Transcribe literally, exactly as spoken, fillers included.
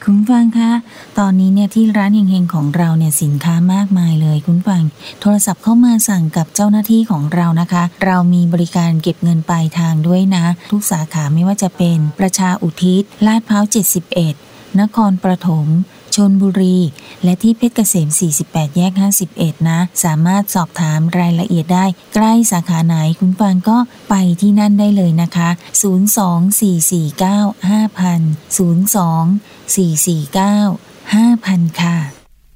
คุณฟังคะตอนนี้เนี่ยที่ร้านเฮงๆของเราเนี่ยสินค้ามากมายเลยคุณฟังโทรศัพท์เข้ามาสั่งกับเจ้าหน้าที่ของเรานะคะเรามีบริการเก็บเงินปลายทางด้วยนะทุกสาขาไม่ว่าจะเป็นประชาอุทิศลาดพร้าวเจ็ดสิบเอ็ดนครปฐมชลบุรีและที่เพชรเกษมสี่สิบแปดแยกห้าสิบเอ็ดนะสามารถสอบถามรายละเอียดได้ใกล้สาขาไหนคุณฟังก็ไปที่นั่นได้เลยนะคะศูนย์ สอง สี่ สี่ เก้า ห้า ศูนย์ สอง สี่ สี่ เก้า ห้า ค่ะ